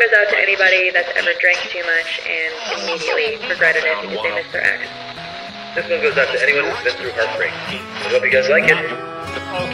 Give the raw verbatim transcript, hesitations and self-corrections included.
goes out to anybody that's ever drank too much and immediately regretted it because they missed their ex. This one goes out to anyone who's been through heartbreak. I hope you guys like it.